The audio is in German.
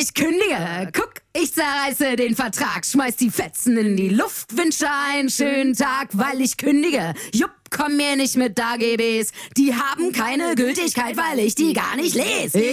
ich kündige. Guck, ich zerreiße den Vertrag, schmeiß die Fetzen in die Luft, wünsche einen schönen Tag, weil ich kündige. Jupp, komm mir nicht mit AGBs, die haben keine Gültigkeit, weil ich die gar nicht lese.